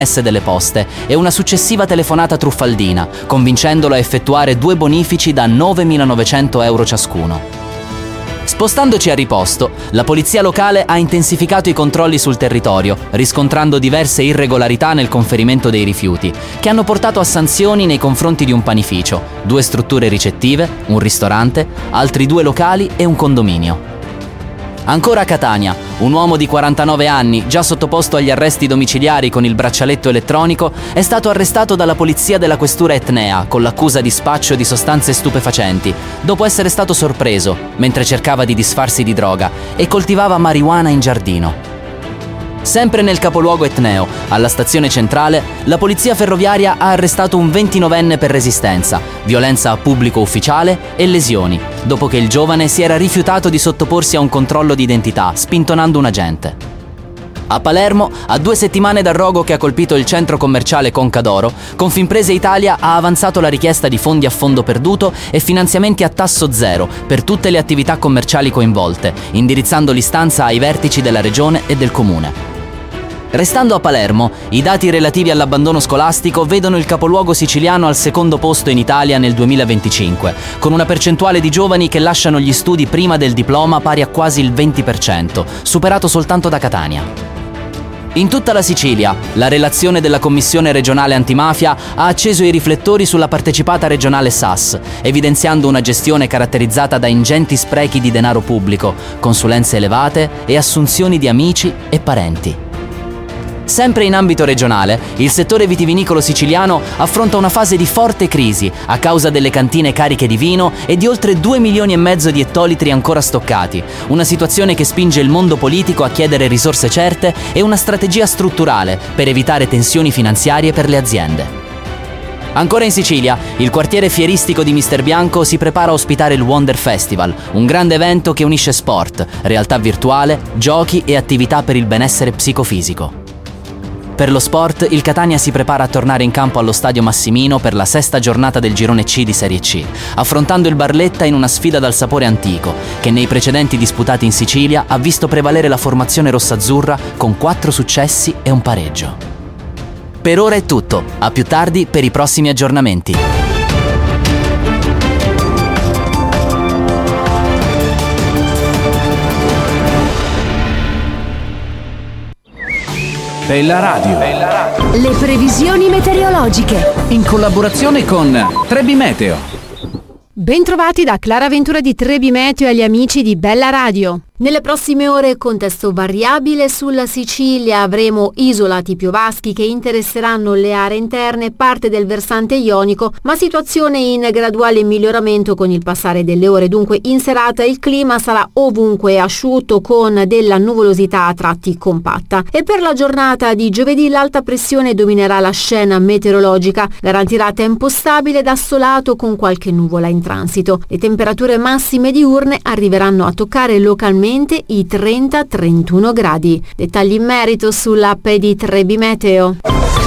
delle poste e una successiva telefonata truffaldina, convincendolo a effettuare 2 bonifici da 9.900 euro ciascuno. Spostandoci a Riposto, la polizia locale ha intensificato i controlli sul territorio, riscontrando diverse irregolarità nel conferimento dei rifiuti, che hanno portato a sanzioni nei confronti di un panificio, 2 strutture ricettive, un ristorante, altri 2 locali e un condominio. Ancora a Catania, un uomo di 49 anni, già sottoposto agli arresti domiciliari con il braccialetto elettronico, è stato arrestato dalla polizia della questura etnea con l'accusa di spaccio di sostanze stupefacenti, dopo essere stato sorpreso mentre cercava di disfarsi di droga e coltivava marijuana in giardino. Sempre nel capoluogo etneo, alla stazione centrale, la polizia ferroviaria ha arrestato un 29enne per resistenza, violenza a pubblico ufficiale e lesioni, dopo che il giovane si era rifiutato di sottoporsi a un controllo di identità, spintonando un agente. A Palermo, a 2 settimane dal rogo che ha colpito il centro commerciale Conca d'Oro, Confimprese Italia ha avanzato la richiesta di fondi a fondo perduto e finanziamenti a tasso zero per tutte le attività commerciali coinvolte, indirizzando l'istanza ai vertici della regione e del comune. Restando a Palermo, i dati relativi all'abbandono scolastico vedono il capoluogo siciliano al secondo posto in Italia nel 2025, con una percentuale di giovani che lasciano gli studi prima del diploma pari a quasi il 20%, superato soltanto da Catania. In tutta la Sicilia, la relazione della Commissione regionale antimafia ha acceso i riflettori sulla partecipata regionale SAS, evidenziando una gestione caratterizzata da ingenti sprechi di denaro pubblico, consulenze elevate e assunzioni di amici e parenti. Sempre in ambito regionale, il settore vitivinicolo siciliano affronta una fase di forte crisi a causa delle cantine cariche di vino e di oltre 2,5 milioni di ettolitri ancora stoccati, una situazione che spinge il mondo politico a chiedere risorse certe e una strategia strutturale per evitare tensioni finanziarie per le aziende. Ancora in Sicilia, il quartiere fieristico di Mister Bianco si prepara a ospitare il Wonder Festival, un grande evento che unisce sport, realtà virtuale, giochi e attività per il benessere psicofisico. Per lo sport, il Catania si prepara a tornare in campo allo Stadio Massimino per la 6ª giornata del Girone C di Serie C, affrontando il Barletta in una sfida dal sapore antico, che nei precedenti disputati in Sicilia ha visto prevalere la formazione rossazzurra con 4 successi e un pareggio. Per ora è tutto, a più tardi per i prossimi aggiornamenti. Bella Radio. Le previsioni meteorologiche. In collaborazione con Trebi Meteo. Bentrovati da Clara Ventura di Trebi Meteo e agli amici di Bella Radio. Nelle prossime ore contesto variabile sulla Sicilia, avremo isolati piovaschi che interesseranno le aree interne e parte del versante ionico, ma situazione in graduale miglioramento con il passare delle ore. Dunque in serata il clima sarà ovunque asciutto con della nuvolosità a tratti compatta. E per la giornata di giovedì l'alta pressione dominerà la scena meteorologica, garantirà tempo stabile ed assolato con qualche nuvola in transito. Le temperature massime diurne arriveranno a toccare localmente i 30-31 gradi. Dettagli in merito sull'app di Trebi Meteo.